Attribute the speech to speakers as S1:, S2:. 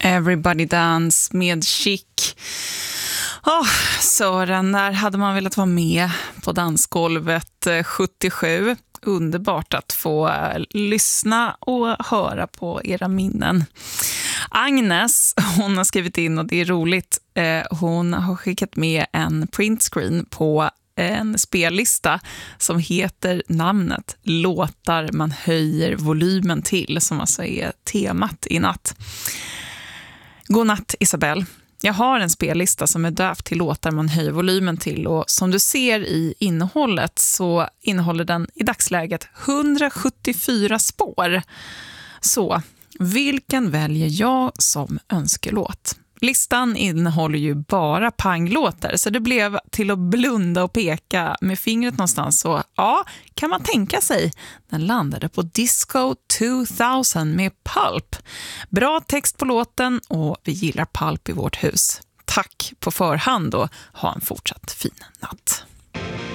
S1: Everybody Dance med Chic. Sören, när hade man velat vara med på dansgolvet 77? Underbart att få lyssna och höra på era minnen. Agnes, hon har skrivit in och det är roligt. Hon har skickat med en printscreen på en spellista som heter namnet Låtar man höjer volymen till, som alltså är temat i natt. God natt Isabelle. Jag har en spellista som är döpt till låtar man höjer volymen till, och som du ser i innehållet så innehåller den i dagsläget 174 spår. Så vilken väljer jag som önskelåt? Listan innehåller ju bara panglåtar, så det blev till att blunda och peka med fingret någonstans. Så ja, kan man tänka sig. Den landade på Disco 2000 med Pulp. Bra text på låten och vi gillar Pulp i vårt hus. Tack på förhand och ha en fortsatt fin natt.